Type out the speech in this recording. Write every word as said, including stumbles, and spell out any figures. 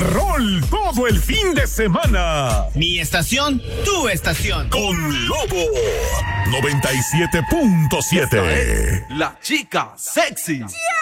rol todo el fin de semana. Mi estación, tu estación. Con Lobo noventa y siete punto siete. La chica sexy.